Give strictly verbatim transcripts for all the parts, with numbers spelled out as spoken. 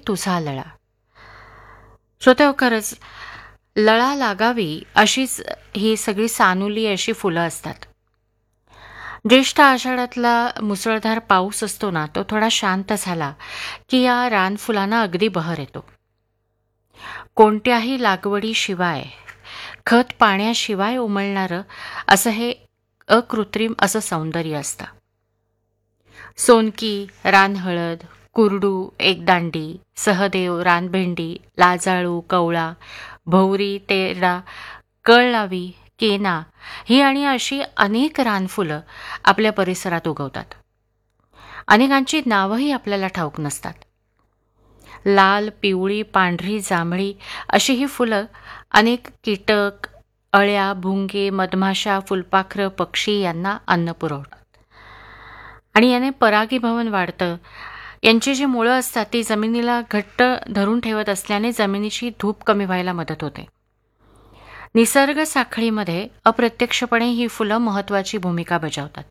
तुझा लळा. श्रोते, खरंच लळा लागावी अशीच ही सगळी सानुली अशी फुलं असतात. ज्येष्ठ आषाढातला मुसळधार पाऊस असतो ना, तो थोडा शांत झाला की या रानफुलांना अगदी बहर येतो. कोणत्याही लागवडीशिवाय, खत पाण्याशिवाय उमलणारं असं हे अकृत्रिम असं सौंदर्य असतं. सोनकी, रानहळद, कुरडू, एकदांडी, सहदेव, रानभेंडी, लाजाळू, कवळा, भोवरी, तेरडा, कळलावी, केना ही आणि अशी अनेक रानफुलं आपल्या परिसरात उगवतात. अनेकांची नावंही आपल्याला ठाऊक नसतात. लाल, पिवळी, पांढरी, जांभळी अशी ही फुलं अनेक कीटक, अळ्या, भुंगे, मधमाशा, फुलपाखरं, पक्षी यांना अन्न पुरवतात. आणि याने परागीभवन वाढतं. यांची जी मुळं असतात ती जमिनीला घट्ट धरून ठेवत असल्याने जमिनीची धूप कमी व्हायला मदत होते. निसर्ग साखळीमध्ये अप्रत्यक्षपणे ही फुलं महत्त्वाची भूमिका बजावतात.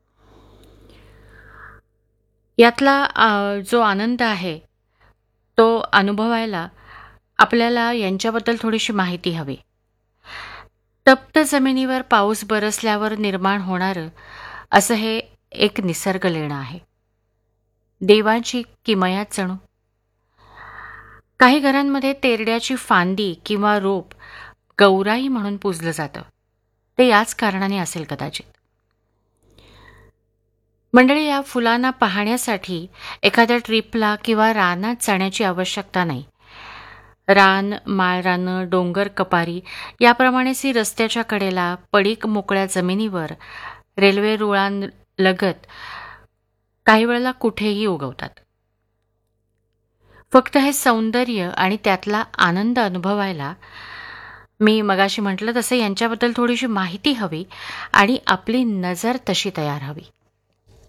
यातला जो आनंद आहे तो अनुभवायला आपल्याला यांच्याबद्दल थोडीशी माहिती हवी. तप्त जमिनीवर पाऊस बरसल्यावर निर्माण होणारं असं हे एक निसर्ग लेणं आहे. देवाची किमयाच जणू. काही घरांमध्ये तेरड्याची फांदी किंवा रोप गौराई म्हणून पूजलं जातं. ते याच कारणाने असेल कदाचित. मंडळी, या फुलांना पाहण्यासाठी एखाद्या ट्रिपला किंवा रानात जाण्याची आवश्यकता नाही. रान, माळरानं, डोंगर कपारी याप्रमाणेच ही रस्त्याच्या कडेला, पडीक मोकळ्या जमिनीवर, रेल्वे रुळांलगत काही वेळेला कुठेही उगवतात. फक्त हे सौंदर्य आणि त्यातला आनंद अनुभवायला मी मगाशी म्हटलं तसं यांच्याबद्दल थोडीशी माहिती हवी आणि आपली नजर तशी तयार हवी.